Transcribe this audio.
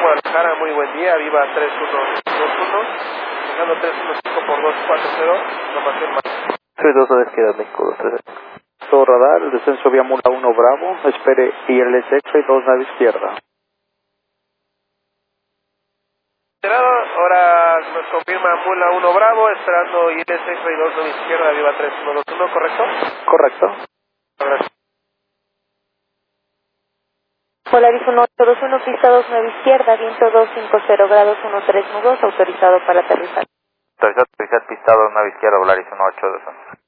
Guadalajara, muy buen día, Viva 3121, dejando 315 por 240, información más. 32 a la izquierda, México 23. Todo radar, el descenso vía Mula 1 Bravo, espere ILS X-Ray 2 nave izquierda. Ahora nos confirma Mula 1 Bravo, esperando ILS X-Ray 2 nave izquierda, Viva 3121, ¿correcto? Correcto. Gracias. Polaris 1821, pista 2 9 izquierda, viento 250 grados 13 nudos, autorizado para aterrizar. Autorizado, pista 2 nave izquierda, Polaris 1821.